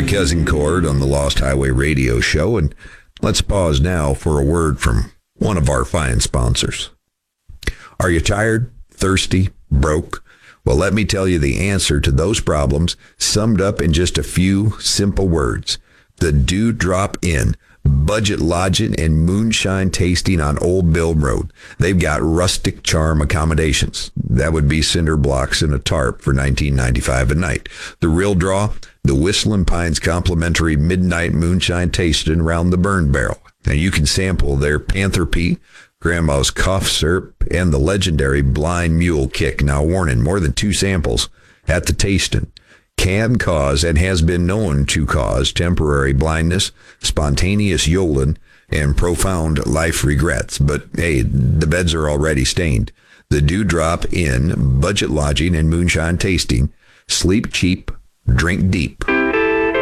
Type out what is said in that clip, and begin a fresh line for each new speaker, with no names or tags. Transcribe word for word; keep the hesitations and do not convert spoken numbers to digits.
Cousin Cord on the Lost Highway Radio Show, and let's pause now for a word from one of our fine sponsors. Are you tired, thirsty, broke? Well, let me tell you the answer to those problems summed up in just a few simple words. The Dewdrop Inn, budget lodging and moonshine tasting on Old Bill Road. They've got rustic charm accommodations. That would be cinder blocks and a tarp for nineteen ninety-five dollars a night. The real draw, the Whistling Pines complimentary midnight moonshine tasting around the burn barrel. Now you can sample their Panther Pea, Grandma's cough syrup, and the legendary Blind Mule Kick. Now warning, more than two samples at the tasting can cause and has been known to cause temporary blindness, spontaneous yolling, and profound life regrets. But hey, the beds are already stained. The Dewdrop Inn, budget lodging and moonshine tasting. Sleep cheap, drink deep.